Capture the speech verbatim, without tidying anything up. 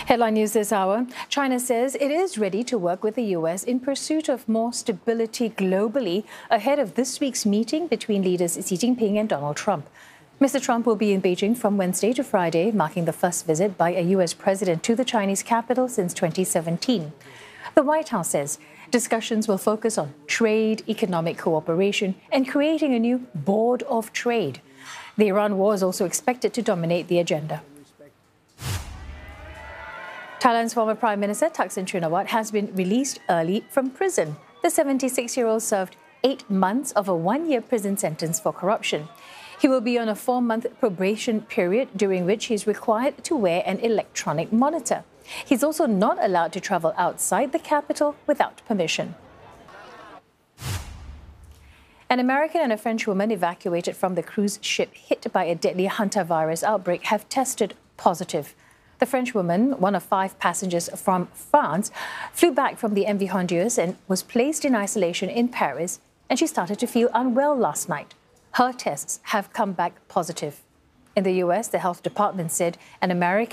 Headline news this hour. China says it is ready to work with the U S in pursuit of more stability globally ahead of this week's meeting between leaders Xi Jinping and Donald Trump. Mister Trump will be in Beijing from Wednesday to Friday, marking the first visit by a U S president to the Chinese capital since twenty seventeen. The White House says discussions will focus on trade, economic cooperation, and creating a new board of trade. The Iran war is also expected to dominate the agenda. Thailand's former Prime Minister Thaksin Shinawatra has been released early from prison. The seventy-six-year-old served eight months of a one-year prison sentence for corruption. He will be on a four-month probation period during which he is required to wear an electronic monitor. He's also not allowed to travel outside the capital without permission. An American and a French woman evacuated from the cruise ship hit by a deadly hantavirus outbreak have tested positive. The French woman, one of five passengers from France, flew back from the M V Honduras and was placed in isolation in Paris, and she started to feel unwell last night. Her tests have come back positive. In the U S, the health department said an American